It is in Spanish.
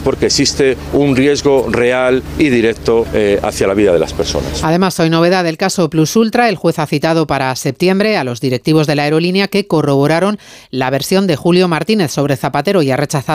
porque existe un riesgo real y directo hacia la vida de las personas. Además, hoy novedad del caso Plus Ultra. El juez ha citado para septiembre a los directivos de la aerolínea que corroboraron la versión de Julio Martínez sobre Zapatero y ha rechazado